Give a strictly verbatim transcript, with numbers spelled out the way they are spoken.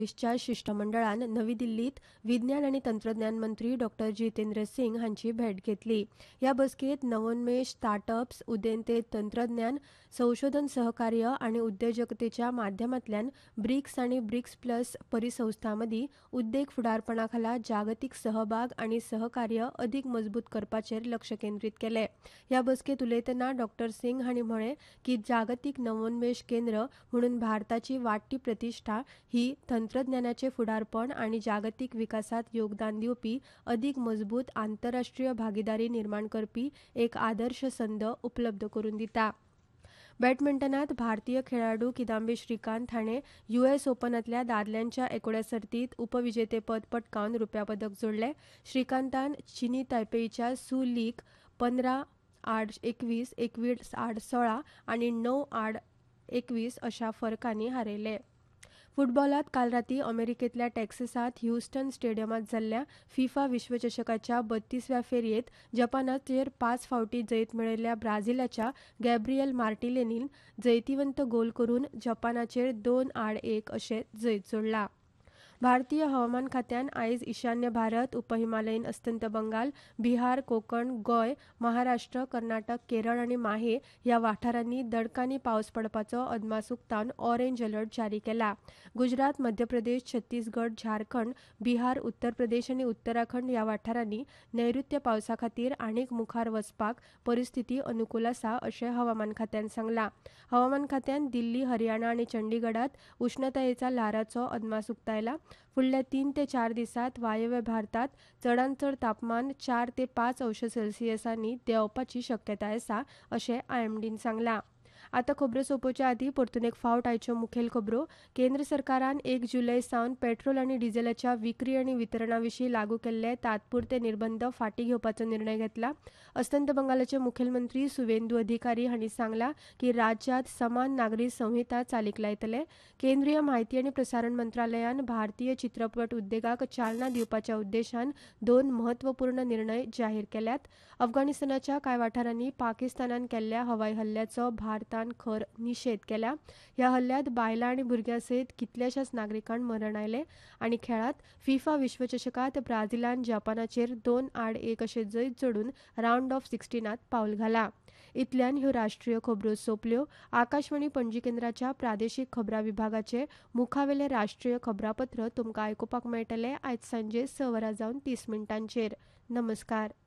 च्या शिष्टमंडळान नवी दिल्लीत विज्ञान आणि तंत्रज्ञान मंत्री डॉक्टर जितेंद्र सिंग हांची भेट घेतली. ह्या बसकेत नवोन्मेष, स्टार्टअप्स, उदेंते तंत्रज्ञान, संशोधन सहकार्य आणि उद्योजकतेच्या माध्यमांतल्यान ब्रिक्स आणि ब्रिक्स प्लस परिसंस्थांमदी उद्देग फुडारपणाखाला जागतिक सहभाग आणि सहकार्य अदीक मजबूत करपाचेर लक्ष केंद्रीत केले. ह्या बसकेत उलयतना डॉक्टर सिंग हांणी म्हळें की जागतिक नवोन्मेष केंद्र म्हणून भारताची वाडटी प्रतिश्ठा ही तंत्रज्ञानाचे फुडारपण आणि जागतिक विकासात योगदान दिवपी अदीक मजबूत आंतरराष्ट्रीय भागीदारी निर्माण करपी एक आदर्श संद उपलब्ध करून दिता. बॅडमिंटनात भारतीय खेळाडू किदांबी श्रीकांत हाणें युएस ओपनांतल्या दादल्यांच्या एकोड्या सर्तींत उपविजेतेपद पटकावन रुप्या पदक जोडलें. श्रीकांतान चीनी तायपेयच्या सू लीक पंदरा आड एकवीस, एकवीस आड सोळा आनी णव आड एकवीस अशा फरकांनी हारयले. फुटबॉलात काल रातीं अमेरिकेंतल्या टॅक्सासांत ह्युस्टन स्टेडियमांत जाल्ल्या फिफा विश्वचषकाच्या बत्तीसव्या फेरयेंत जपानाचेर पांच फावटीं जैत मेळयल्ल्या ब्राझीलाच्या गॅब्रिएल मार्टिनेलीन जैतिवंत गोल करून जपानाचेर दोन आड एक अशें जैत जोडलां. भारतीय हवामान खात्यान आयज ईशान्य भारत, उपहिमालयीन अस्तंत बंगाल, बिहार, कोकण, गोंय, महाराष्ट्र, कर्नाटक, केरळ आनी माहे ह्या वाठारांनी दडकांनी पावस पडपाचो अदमास उक्तावन ऑरेंज अलर्ट जारी केला. गुजरात, मध्य प्रदेश, छत्तीसगड, झारखंड, बिहार, उत्तर प्रदेश आनी उत्तराखंड ह्या वाठारांनी नैऋत्य पावसा खातीर आनीक मुखार वचपाक परिस्थिती अनुकूल आसा अशें हवामान खात्यान सांगलां. हवामान खात्यान दिल्ली, हरियाणा आनी चंडीगडात उश्णतायेचा ल्हाराचो अदमास उक्तायला. फुडल्या तीन ते चार दिसांत वायव्य भारतात चडांत चड तापमान चार ते पांच अंश सेल्सियसांनी देंवपाची शक्यताय आसा अशें आयएमडीन सांगलां. आतां खबरो सोंपोवच्या आदीं परतून एक फावट आयच्यो मुखेल खबरो. केंद्र सरकारान एक जुलय सावन पेट्रोल आनी डिझेलाच्या विक्री आनी वितरणा विशीं लागू केल्ले तात्पुरते निर्बंध फाटीं घेवपाचो निर्णय घेतला. अस्तंत बंगालाचे मुखेलमंत्री सुवेंदू अधिकारी हांणी सांगलां की राज्यांत समान नागरी संहिता चालीक लायतले. केंद्रीय म्हायती आनी प्रसारण मंत्रालयान भारतीय चित्रपट उद्देगाक चालना दिवपाच्या उद्देशान दोन म्हत्वपूर्ण निर्णय जाहीर केल्यात. अफगाणिस्तानाच्या कांय वाठारांनी पाकिस्तानान केल्ल्या हवाई हल्ल्याचो भारतान खर निशेध केला. ह्या हल्ल्यांत बायलां आनी भुरग्यां सयत कितल्याशाच नागरिकांक मरण आयलें. आनी खेळांत फिफा विश्वचषकात ब्राझीलान जपानाचेर दोन आड एक अशें जैत जोडून रावंड ऑफ सिक्स्टीनात पावल घालां. इतल्यान ह्यो राष्ट्रीय खबरो सोंपल्यो. आकाशवाणी पणजी केंद्राच्या प्रादेशीक खबरां विभागाचे मुखावेलें राष्ट्रीय खबरापत्र तुमकां आयकुपाक मेळटलें आयज सांजे स वरां जावन तीस मिनटांचेर. नमस्कार.